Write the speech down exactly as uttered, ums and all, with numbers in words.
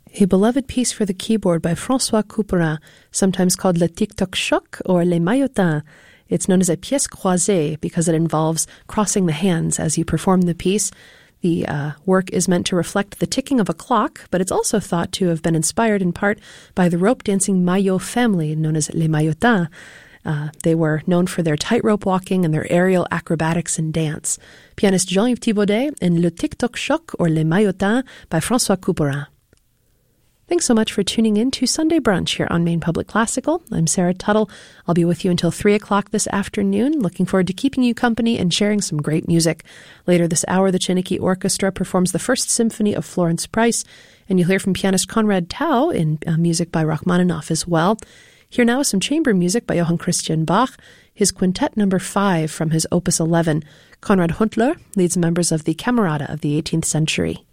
A beloved piece for the keyboard by François Couperin, sometimes called Le Tic-Toc Choc or Les Maillotins. It's known as a pièce croisée because it involves crossing the hands as you perform the piece. The uh, work is meant to reflect the ticking of a clock, but it's also thought to have been inspired in part by the rope dancing Maillot family, known as Les Maillotins. Uh, they were known for their tightrope walking and their aerial acrobatics in dance. Pianist Jean-Yves Thibaudet in Le Tic-Toc Choc or Les Maillotins by François Couperin. Thanks so much for tuning in to Sunday Brunch here on Maine Public Classical. I'm Sarah Tuttle. I'll be with you until three o'clock this afternoon. Looking forward to keeping you company and sharing some great music. Later this hour, the Chiniki Orchestra performs the First Symphony of Florence Price, and you'll hear from pianist Konrad Tau in uh, music by Rachmaninoff as well. Here now is some chamber music by Johann Christian Bach, his Quintet number five from his Opus eleven. Konrad Huntler leads members of the Camerata of the eighteenth century.